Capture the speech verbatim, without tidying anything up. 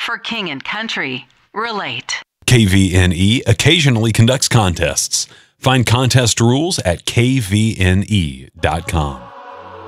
For King and Country, relate. K V N E occasionally conducts contests. Find contest rules at K V N E dot com.